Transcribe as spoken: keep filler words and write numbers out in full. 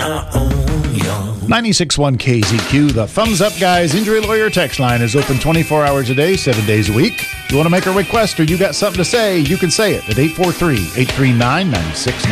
our own young. ninety-six point one K Z Q, the Thumbs Up Guys Injury Lawyer text line is open twenty-four hours a day, seven days a week. If you want to make a request or you got something to say, you can say it at eight four three, eight three nine, nine six